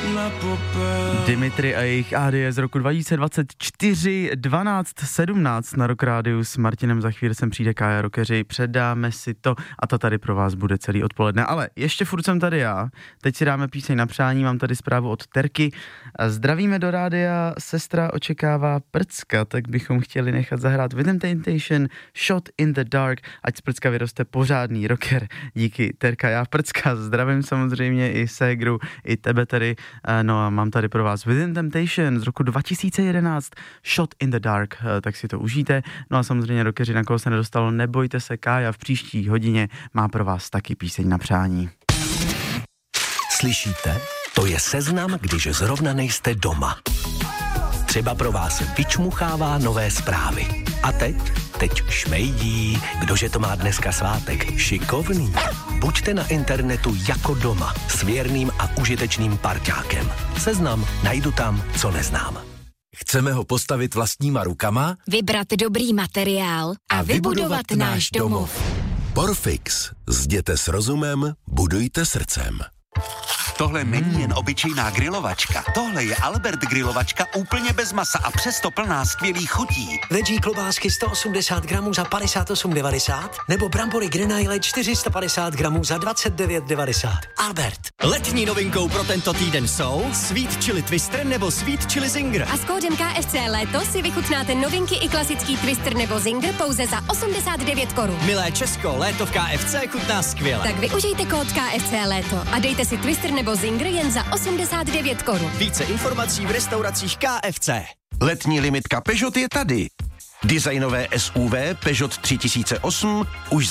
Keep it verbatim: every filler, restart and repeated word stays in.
na popel. Dimitri a jejich A D je z roku dva tisíce dvacet čtyři, dvanáct sedmnáct na Rock Rádiu. S Martinem za chvíli sem přijde Kája Rockeři, předáme si to a to tady pro vás bude celý odpoledne. Ale ještě furt jsem tady já, teď si dáme píseň na přání, mám tady zprávu od Terky. Zdravíme do rádia, sestra očekává prcka, tak bychom chtěli nechat zahrát Rhythm Temptation, Shot in the Dark, ať z prcka vyroste pořádný rocker. Díky, Terka, já prcka zdravím samozřejmě i ségru, i tebe tady. No a mám tady pro vás Rhythm Temptation z roku dva tisíce jedenáct, Shot in the Dark, tak si to užijte. No a samozřejmě rockeři, na koho se nedostalo, nebojte se, Kája v příští hodině má pro vás taky píseň na přání. Slyšíte? To je seznam, když zrovna nejste doma. Třeba pro vás vyčmuchává nové zprávy. A teď? Teď šmejdí. Kdože to má dneska svátek? Šikovný. Buďte na internetu jako doma. S věrným a užitečným parťákem. Seznam najdu tam, co neznám. Chceme ho postavit vlastníma rukama? Vybrat dobrý materiál a, a vybudovat, vybudovat náš domov. Porfix. Zděte s rozumem, budujte srdcem. Tohle není jen obyčejná grilovačka. Tohle je Albert grilovačka úplně bez masa a přesto plná skvělých chutí. Veggie klobásky sto osmdesát gramů za padesát osm devadesát nebo brambory Grenaille čtyři sta padesát gramů za dvacet devět devadesát. Albert. Letní novinkou pro tento týden jsou Sweet Chili Twister nebo Sweet Chili Zinger. A s kódem K F C Léto si vychutnáte novinky i klasický Twister nebo Zinger pouze za osmdesát devět korun. Milé Česko, léto v K F C chutná skvěle. Tak využijte kód K F C Léto a dejte si Twister nebo Zinger jen za osmdesát devět korun. Více informací v restauracích K F C. Letní limitka Peugeot je tady. Designové S U V Peugeot tři tisíce osm už